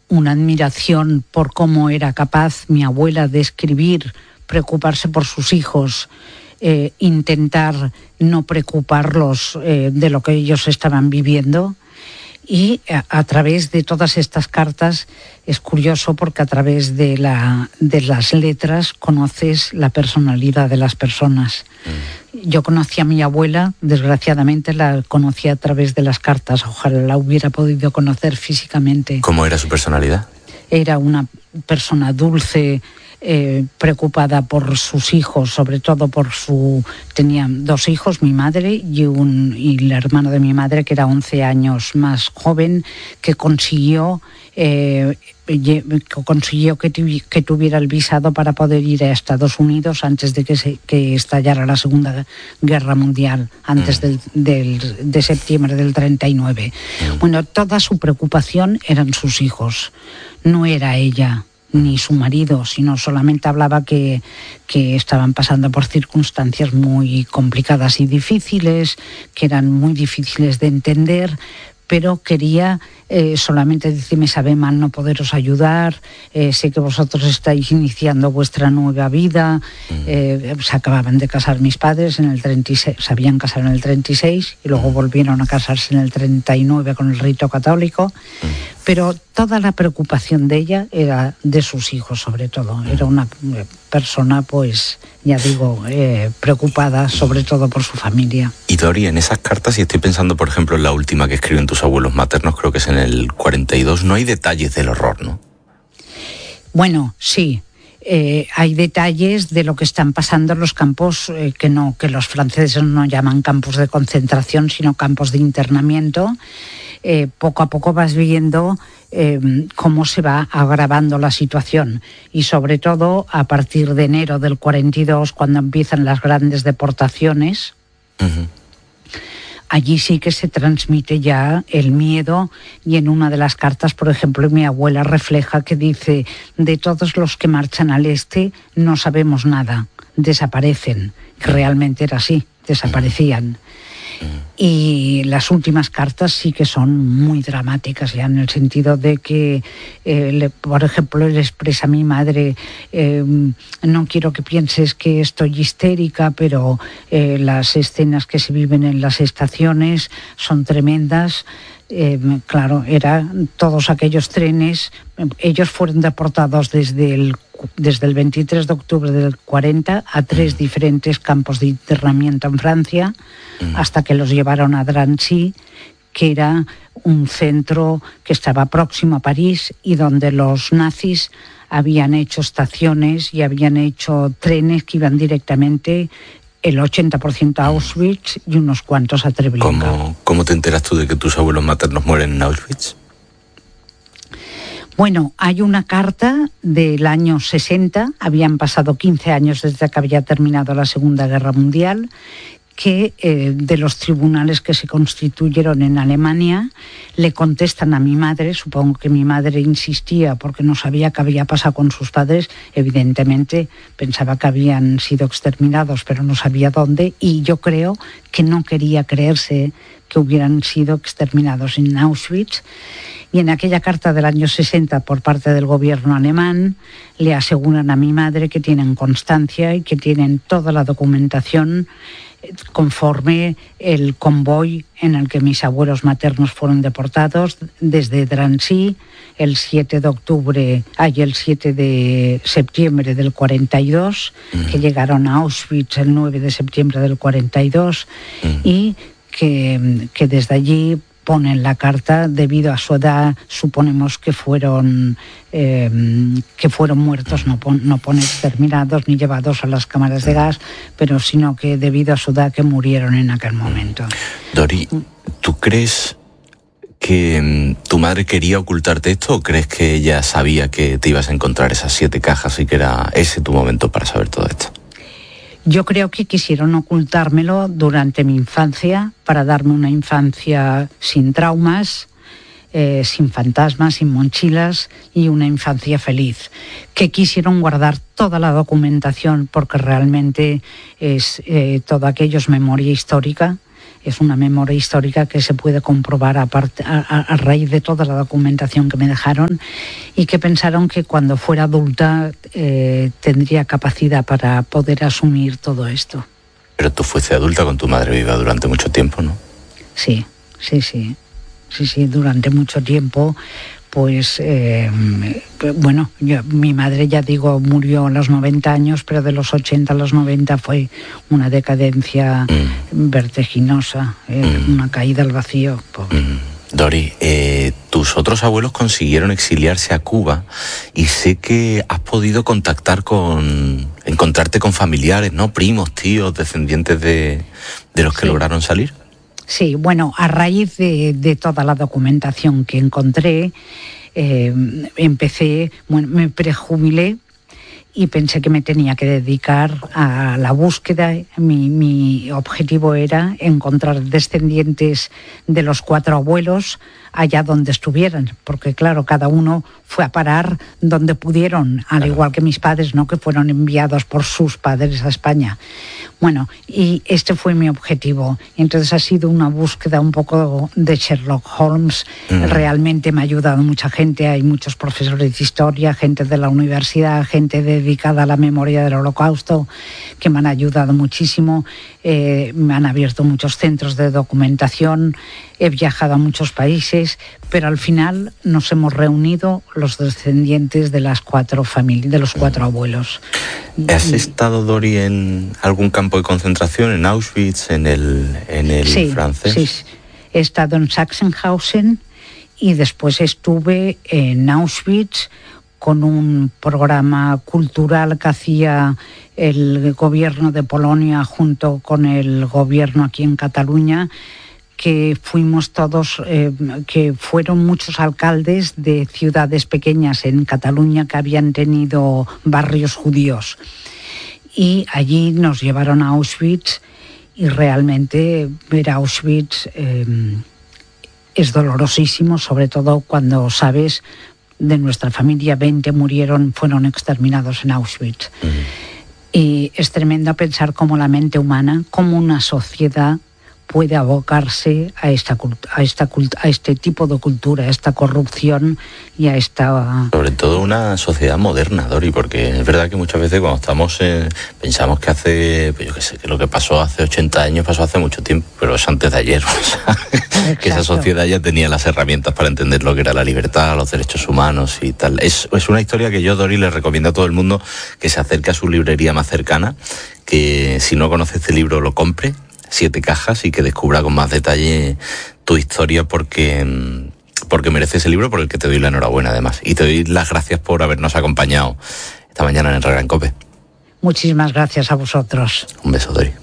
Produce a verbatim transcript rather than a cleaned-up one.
una admiración por cómo era capaz mi abuela de escribir, preocuparse por sus hijos, eh, intentar no preocuparlos eh, de lo que ellos estaban viviendo. Y a, a través de todas estas cartas es curioso porque a través de, la, de las letras conoces la personalidad de las personas. Mm. Yo conocí a mi abuela, desgraciadamente la conocí a través de las cartas, ojalá la hubiera podido conocer físicamente. ¿Cómo era su personalidad? Era una persona dulce, Eh, preocupada por sus hijos, sobre todo por su... Tenía dos hijos, mi madre y, un, y el hermano de mi madre, que era once años más joven, que consiguió, eh, que, consiguió que, tuvi, que tuviera el visado para poder ir a Estados Unidos antes de que, se, que estallara la Segunda Guerra Mundial, antes mm. del, del, de septiembre del treinta y nueve. Mm. Bueno, toda su preocupación eran sus hijos, no era ella ni su marido, sino solamente hablaba que, que estaban pasando por circunstancias muy complicadas y difíciles, que eran muy difíciles de entender, pero quería eh, solamente decir, me sabe mal no poderos ayudar, eh, sé que vosotros estáis iniciando vuestra nueva vida, eh, se acababan de casar mis padres en el treinta y seis, se habían casado en el treinta y seis y luego volvieron a casarse en el treinta y nueve con el rito católico, pero toda la preocupación de ella era de sus hijos, sobre todo. Era una persona, pues, ya digo, eh, preocupada sobre todo por su familia. Y Dori, en esas cartas, y estoy pensando, por ejemplo, en la última que escriben tus abuelos maternos, creo que es en el cuarenta y dos, no hay detalles del horror, ¿no? Bueno, sí. Eh, hay detalles de lo que están pasando en los campos eh, que no que los franceses no llaman campos de concentración, sino campos de internamiento. Eh, poco a poco vas viendo eh, cómo se va agravando la situación, y sobre todo a partir de enero del cuarenta y dos, cuando empiezan las grandes deportaciones. Uh-huh. Allí sí que se transmite ya el miedo, y en una de las cartas, por ejemplo, mi abuela refleja que dice: de todos los que marchan al este no sabemos nada, desaparecen, que realmente era así, desaparecían. Y las últimas cartas sí que son muy dramáticas, ya en el sentido de que, eh, le, por ejemplo, le expresa a mi madre, eh, no quiero que pienses que estoy histérica, pero eh, las escenas que se viven en las estaciones son tremendas. Eh, claro, eran todos aquellos trenes, ellos fueron deportados desde el, desde el veintitrés de octubre del cuarenta a tres diferentes campos de internamiento en Francia, hasta que los llevaron a Drancy, que era un centro que estaba próximo a París y donde los nazis habían hecho estaciones y habían hecho trenes que iban directamente, el ochenta por ciento a Auschwitz y unos cuantos a Treblinka. ¿Cómo, ¿Cómo te enteras tú de que tus abuelos maternos mueren en Auschwitz? Bueno, hay una carta del año sesenta, habían pasado quince años desde que había terminado la Segunda Guerra Mundial, que eh, de los tribunales que se constituyeron en Alemania le contestan a mi madre. Supongo que mi madre insistía porque no sabía qué había pasado con sus padres, evidentemente pensaba que habían sido exterminados, pero no sabía dónde, y yo creo que no quería creerse que hubieran sido exterminados en Auschwitz. Y en aquella carta del año sesenta, por parte del gobierno alemán, le aseguran a mi madre que tienen constancia y que tienen toda la documentación conforme el convoy en el que mis abuelos maternos fueron deportados desde Drancy el siete de octubre, ay, el siete de septiembre del cuarenta y dos, uh-huh. que llegaron a Auschwitz el nueve de septiembre del cuarenta y dos, uh-huh. y que, que desde allí ponen la carta, debido a su edad suponemos que fueron eh, que fueron muertos, no, pon, no pone exterminados ni llevados a las cámaras de gas, pero sino que debido a su edad que murieron en aquel momento. Dori, ¿tú crees que tu madre quería ocultarte esto, o crees que ella sabía que te ibas a encontrar esas siete cajas y que era ese tu momento para saber todo esto? Yo creo que quisieron ocultármelo durante mi infancia, para darme una infancia sin traumas, eh, sin fantasmas, sin mochilas, y una infancia feliz. Que quisieron guardar toda la documentación porque realmente es eh, todo aquello es memoria histórica. es una memoria histórica que se puede comprobar a, part, a, a raíz de toda la documentación que me dejaron, y que pensaron que cuando fuera adulta eh, tendría capacidad para poder asumir todo esto. Pero tú fuiste adulta con tu madre viva durante mucho tiempo, ¿no? Sí, sí, sí, sí, sí, durante mucho tiempo. Pues, eh, bueno, yo, mi madre, ya digo, murió a los noventa años, pero de los ochenta a los noventa fue una decadencia mm. vertiginosa, eh, mm. una caída al vacío. Mm. Dori, eh, tus otros abuelos consiguieron exiliarse a Cuba y sé que has podido contactar con, encontrarte con familiares, ¿no? Primos, tíos, descendientes de, de los que sí. lograron salir. Sí, bueno, a raíz de, de toda la documentación que encontré, eh, empecé, bueno, me prejubilé y pensé que me tenía que dedicar a la búsqueda. Mi, mi objetivo era encontrar descendientes de los cuatro abuelos allá donde estuvieran, porque claro, cada uno fue a parar donde pudieron, al igual que mis padres, ¿no?, que fueron enviados por sus padres a España. Bueno, y este fue mi objetivo. Entonces ha sido una búsqueda un poco de Sherlock Holmes. Mm. Realmente me ha ayudado mucha gente. Hay muchos profesores de historia, gente de la universidad, gente dedicada a la memoria del Holocausto, que me han ayudado muchísimo. Eh, me han abierto muchos centros de documentación. He viajado a muchos países, pero al final nos hemos reunido los descendientes de las cuatro familias, de los cuatro abuelos. ¿Has estado, Dori, en algún campo de concentración, en Auschwitz, en el, en el sí, francés? Sí, he estado en Sachsenhausen y después estuve en Auschwitz con un programa cultural que hacía el gobierno de Polonia junto con el gobierno aquí en Cataluña, que fuimos todos, eh, que fueron muchos alcaldes de ciudades pequeñas en Cataluña que habían tenido barrios judíos. Y allí nos llevaron a Auschwitz y realmente ver Auschwitz eh, es dolorosísimo, sobre todo cuando sabes de nuestra familia veinte murieron, fueron exterminados en Auschwitz. Uh-huh. Y es tremendo pensar cómo la mente humana, cómo una sociedad puede abocarse a esta, a esta a este tipo de cultura, a esta corrupción y a esta... Sobre todo una sociedad moderna, Dori, porque es verdad que muchas veces cuando estamos eh, pensamos que hace, pues yo qué sé, que lo que pasó hace ochenta años pasó hace mucho tiempo, pero es antes de ayer, o sea, que esa sociedad ya tenía las herramientas para entender lo que era la libertad, los derechos humanos y tal. Es, es una historia que yo, Dori, le recomiendo a todo el mundo que se acerque a su librería más cercana, que si no conoce este libro lo compre, Siete cajas, y que descubra con más detalle tu historia, porque, porque merece ese libro, por el que te doy la enhorabuena además. Y te doy las gracias por habernos acompañado esta mañana en Herrera en COPE. Muchísimas gracias a vosotros. Un beso, Dori.